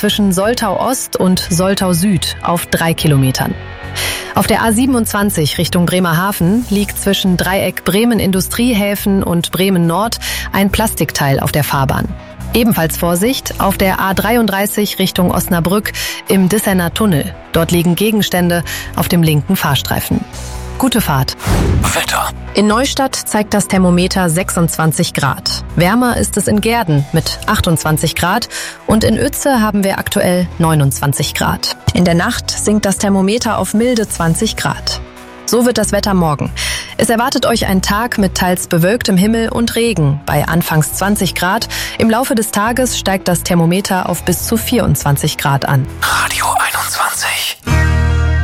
zwischen Soltau Ost und Soltau Süd auf 3 Kilometern. Auf der A27 Richtung Bremerhaven liegt zwischen Dreieck Bremen Industriehäfen und Bremen Nord ein Plastikteil auf der Fahrbahn. Ebenfalls Vorsicht auf der A33 Richtung Osnabrück im Disserner Tunnel. Dort liegen Gegenstände auf dem linken Fahrstreifen. Gute Fahrt. Wetter. In Neustadt zeigt das Thermometer 26 Grad. Wärmer ist es in Gehrden mit 28 Grad und in Uetze haben wir aktuell 29 Grad. In der Nacht sinkt das Thermometer auf milde 20 Grad. So wird das Wetter morgen. Es erwartet euch ein Tag mit teils bewölktem Himmel und Regen bei anfangs 20 Grad. Im Laufe des Tages steigt das Thermometer auf bis zu 24 Grad an. Radio 21.